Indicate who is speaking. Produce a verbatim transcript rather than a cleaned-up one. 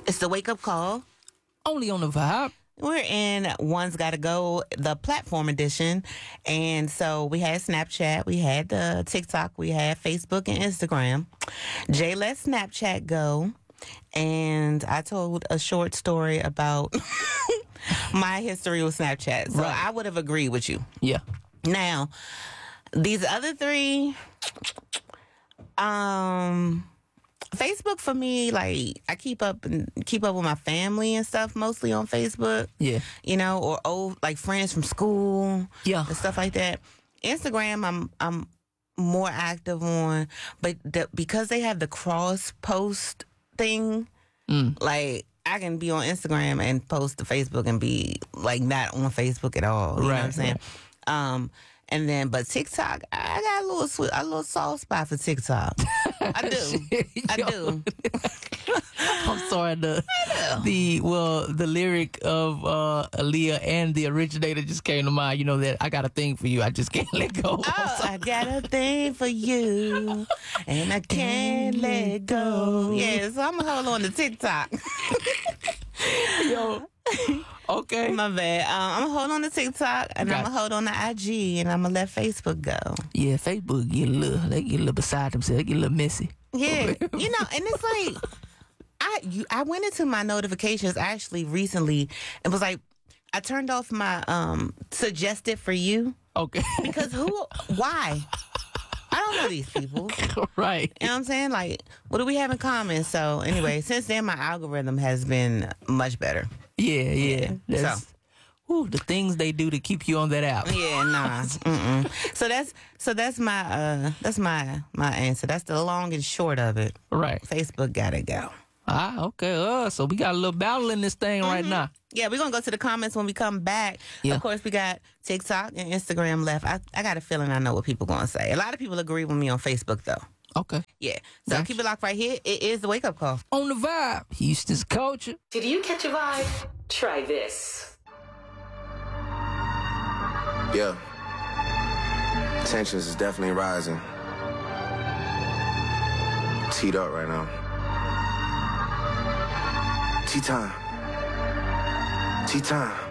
Speaker 1: It's the Wake Up Call.
Speaker 2: Only on the Vibe.
Speaker 1: We're in One's Gotta Go, the platform edition. And so we had Snapchat, we had the TikTok, we had Facebook and Instagram. Jay let Snapchat go. And I told a short story about my history with Snapchat. So
Speaker 2: Right.
Speaker 1: I would have agreed with you.
Speaker 2: Yeah.
Speaker 1: Now, these other three, um... Facebook for me, like I keep up and keep up with my family and stuff mostly on Facebook.
Speaker 2: Yeah.
Speaker 1: You know, or old like friends from school.
Speaker 2: Yeah.
Speaker 1: And stuff like that. Instagram, I'm I'm more active on, but the, because they have the cross post thing,
Speaker 2: Mm.
Speaker 1: like I can be on Instagram and post to Facebook and be like not on Facebook at all. You know what I'm
Speaker 2: Right,
Speaker 1: saying? Um, and then, but TikTok, I got a little sweet, a little soft spot for TikTok. I do, I
Speaker 2: Yo.
Speaker 1: do.
Speaker 2: I'm sorry. The the well, the lyric of uh, Aaliyah and the originator just came to mind. You know that I got a thing for you. I just can't let go.
Speaker 1: Oh, I got a thing for you, and I can't let go. Yeah, so I'm gonna hold on to TikTok.
Speaker 2: Yo. Okay.
Speaker 1: My bad. Um, I'm gonna hold on to TikTok, and
Speaker 2: Got
Speaker 1: I'm
Speaker 2: it.
Speaker 1: gonna hold on to I G, and I'm gonna let Facebook go.
Speaker 2: Yeah, Facebook get a little, they get a little beside themselves. They get a little messy.
Speaker 1: Yeah, you know, and it's like I you, I went into my notifications actually recently and was like, I turned off my um suggested for you
Speaker 2: Okay.
Speaker 1: because who, why? I don't know these people.
Speaker 2: Right.
Speaker 1: You know what I'm saying? Like, what do we have in common? So anyway, since then my algorithm has been much better.
Speaker 2: Yeah, yeah.
Speaker 1: Yeah.
Speaker 2: That's, ooh, the things they do to keep you on that app.
Speaker 1: Yeah, nah. Mm-mm. So that's so that's my uh that's my my answer. That's the long and short of it.
Speaker 2: Right.
Speaker 1: Facebook gotta go.
Speaker 2: Ah, okay. Uh, so we got a little battle in this thing right now.
Speaker 1: Yeah, we're gonna go to the comments when we come back.
Speaker 2: Yeah.
Speaker 1: Of course, we got TikTok and Instagram left. I, I got a feeling I know what people gonna say. A lot of people agree with me on Facebook though.
Speaker 2: Okay.
Speaker 1: Yeah. So
Speaker 2: Gotcha.
Speaker 1: keep it locked right here. It is the Wake Up Call.
Speaker 2: On the Vibe, Houston's culture.
Speaker 3: Did you catch a vibe? Try this.
Speaker 4: Yeah. Tensions is definitely rising. Teed up right now. Tea time. Tea time.